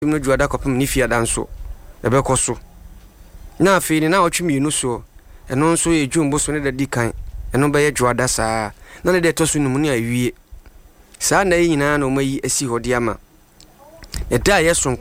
no juada kopem ni fia danso ebekọ so na afi ni na otwe mienu so eno nso ye dwumbo so ne da di kan eno be ye juada saa na ne de to so numu ne awie saa na nyina na omayi asi hodi ama eda ye so